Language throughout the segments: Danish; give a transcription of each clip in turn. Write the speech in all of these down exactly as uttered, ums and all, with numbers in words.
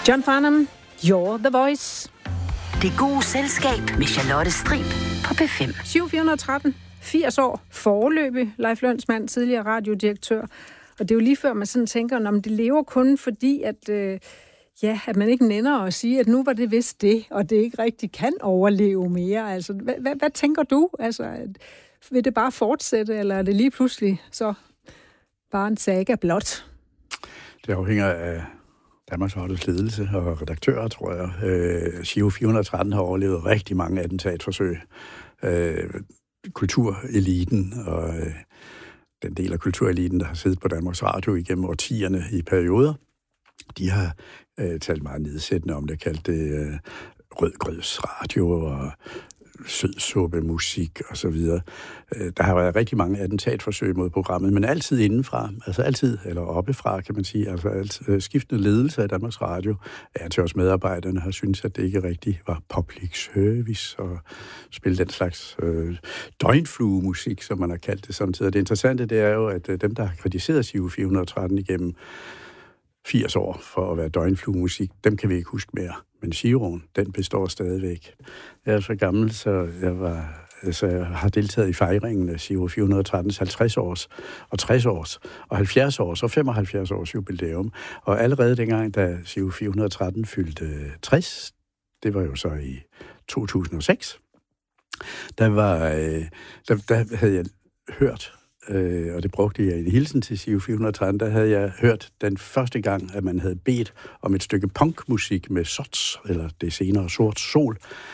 John Farnham, You're the Voice. Det gode selskab med Charlotte Strib på P fem. syv fire tretten, firs år, foreløbig, Leif Lønsmand, tidligere radiodirektør. Og det er jo lige før, man sådan tænker, om det lever kun fordi, at, øh, ja, at man ikke nænder at sige, at nu var det vist det, og det ikke rigtig kan overleve mere. Altså, hvad, hvad, hvad tænker du? Altså, at, vil det bare fortsætte, eller er det lige pludselig så bare en saga blot? Det afhænger af Danmarks Radios ledelse og redaktører, tror jeg. Øh, Giro fire tretten har overlevet rigtig mange attentatforsøg. Øh, kultureliten og øh, den del af kultureliten, der har siddet på Danmarks Radio igennem årtierne i perioder, de har øh, talt meget nedsættende om det, kaldt det øh, rødgrødsradio og sødsuppe, musik og så videre. Der har været rigtig mange attentatforsøg mod programmet, men altid indenfra, altså altid, eller oppefra, kan man sige, altså alt, skiftende ledelse af Danmarks Radio, er til os medarbejderne har syntes, at det ikke rigtig var public service og spille den slags øh, døgnfluemusik, som man har kaldt det samtidig. Det interessante, det er jo, at øh, dem, der har kritiseret Giro fire tretten igennem firs år for at være døgnfluemusik, dem kan vi ikke huske mere. Men Giroen, den består stadigvæk. Jeg er så gammel, så jeg, var, så jeg har deltaget i fejringen af Giro fire trettens halvtreds års, og tres års, og halvfjerds års, og femoghalvfjerds års jubilæum. Og allerede dengang, da Giro fire tretten fyldte tres, det var jo så i to tusind og seks, der, var, der, der havde jeg hørt, Øh, og det brugte jeg i en hilsen til Giro fire tretten, der havde jeg hørt den første gang, at man havde bedt om et stykke punkmusik med sots, eller det senere sort sol,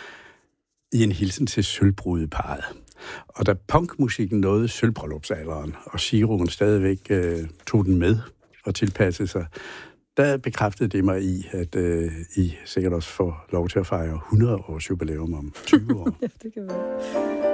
i en hilsen til sølvbrudeparret. Og da punkmusikken nåede sølvbryllupsalderen, og Giroen stadigvæk øh, tog den med og tilpassede sig, der bekræftede det mig i, at øh, I sikkert også får lov til at fejre hundrede års jubilæum om tyve år. Ja, det kan være.